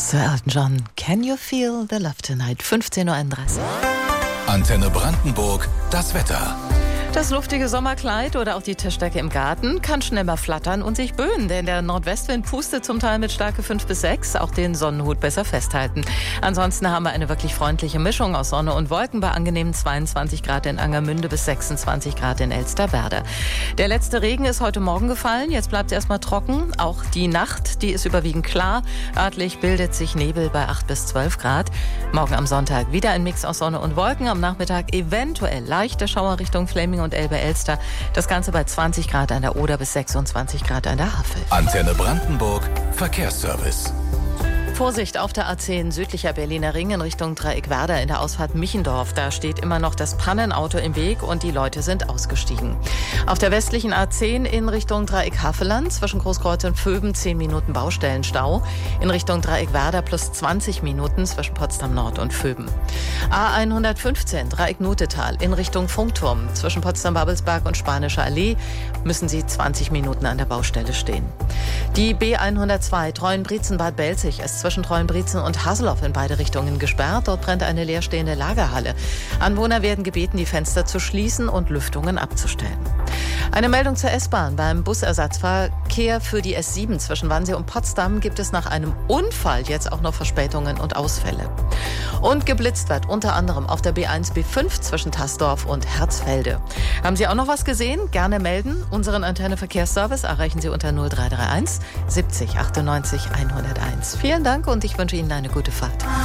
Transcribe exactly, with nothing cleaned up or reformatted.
Sir Elton John, Can You Feel the Love Tonight? fünfzehn Uhr einunddreißig. Antenne Brandenburg, das Wetter. Das luftige Sommerkleid oder auch die Tischdecke im Garten kann schnell mal flattern und sich böen, denn der Nordwestwind pustet zum Teil mit Stärke fünf bis sechs. Auch den Sonnenhut besser festhalten. Ansonsten haben wir eine wirklich freundliche Mischung aus Sonne und Wolken bei angenehmen zweiundzwanzig Grad in Angermünde bis sechsundzwanzig Grad in Elsterwerda. Der letzte Regen ist heute Morgen gefallen, jetzt bleibt es erstmal trocken. Auch die Nacht, die ist überwiegend klar. Örtlich bildet sich Nebel bei acht bis zwölf Grad. Morgen am Sonntag wieder ein Mix aus Sonne und Wolken. Am Nachmittag eventuell leichte Schauer Richtung Fläming und Elbe-Elster. Das Ganze bei zwanzig Grad an der Oder bis sechsundzwanzig Grad an der Havel. Antenne Brandenburg, Verkehrsservice. Vorsicht auf der A zehn südlicher Berliner Ring in Richtung Dreieckwerder in der Ausfahrt Michendorf. Da steht immer noch das Pannenauto im Weg und die Leute sind ausgestiegen. Auf der westlichen A zehn in Richtung Dreieck-Havelland zwischen Großkreuz und Vöben zehn Minuten Baustellenstau. In Richtung Dreieckwerder plus zwanzig Minuten zwischen Potsdam Nord und Vöben. A hundertfünfzehn Dreieck-Nutetal in Richtung Funkturm zwischen Potsdam-Babelsberg und Spanischer Allee müssen Sie zwanzig Minuten an der Baustelle stehen. Die B hundertzwei Treuenbrietzen-Bad Belzig ist zwischen Treuenbrietzen und Hasselhoff in beide Richtungen gesperrt. Dort brennt eine leerstehende Lagerhalle. Anwohner werden gebeten, die Fenster zu schließen und Lüftungen abzustellen. Eine Meldung zur S-Bahn. Beim Busersatzverkehr für die S sieben zwischen Wannsee und Potsdam gibt es nach einem Unfall jetzt auch noch Verspätungen und Ausfälle. Und geblitzt wird unter anderem auf der B eins B fünf zwischen Tassdorf und Herzfelde. Haben Sie auch noch was gesehen? Gerne melden. Unseren Antenne Verkehrsservice erreichen Sie unter null drei drei eins siebzig achtundneunzig hunderteins. Vielen Dank und ich wünsche Ihnen eine gute Fahrt.